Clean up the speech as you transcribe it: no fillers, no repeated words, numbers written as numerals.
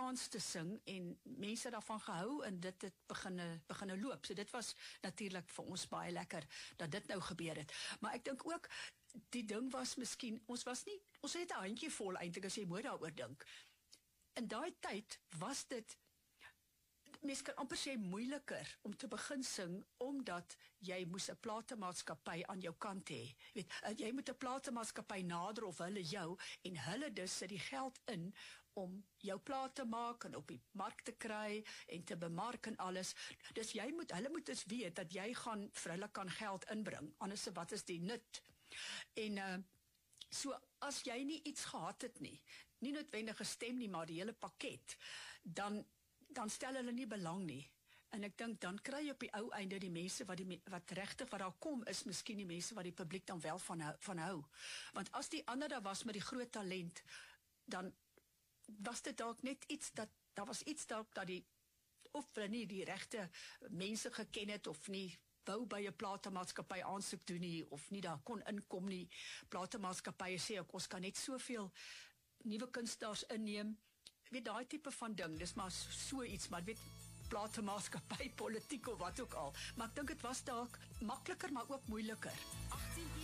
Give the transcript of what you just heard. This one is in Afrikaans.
Afrikaans te sing en mense daarvan gehou en dit het begine loop. So dit was natuurlik vir ons baie lekker dat dit nou gebeur het. Maar ek dink ook die ding was miskien ons het net 'n handjie vol eintlik as jy mooi daaroor dink. In daai tyd was dit mens kan amper sê moeiliker om te begin sing, omdat jy moes 'n platemaatskappy aan jou kant hê. Jy moet 'n platemaatskappy nader of hulle jou, en hulle dus sit die geld in om jou plaat te maak en op die mark te kry en te bemark en alles. Dus hulle moet dus weet dat jy gaan vir hulle kan geld inbring, anders wat is die nut? En so as jy nie iets gehad het nie noodwendig 'n stem nie, maar die hele pakket, dan stel hulle nie belang nie. En ek dink dan kry jy op die ou einde die mense wat regtig wat daar kom, is miskien die mense wat die publiek dan wel van hou. Want as die ander daar was met die groot talent, dan was dit dalk net iets daar was iets dalk dat of hulle nie die regte mense geken het, of nie wou by 'n platemaatskappy aansoek doen nie, of nie daar kon inkom nie. Platemaatskappye sê ook, ons kan net soveel nuwe kunstenaars inneem. Weet daai tipe van ding, dis maar so iets, maar weet platemaatskappy, politiek of wat ook al. Maar ek dink dit was dalk makliker, maar ook moeiliker.